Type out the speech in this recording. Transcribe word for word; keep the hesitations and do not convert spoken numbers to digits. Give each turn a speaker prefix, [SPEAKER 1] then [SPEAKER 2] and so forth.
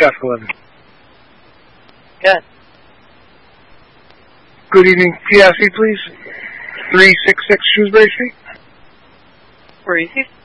[SPEAKER 1] Task eleven.
[SPEAKER 2] Good.
[SPEAKER 1] Good evening. P S C, please. three sixty-six Shrewsbury Street.
[SPEAKER 2] Where is he?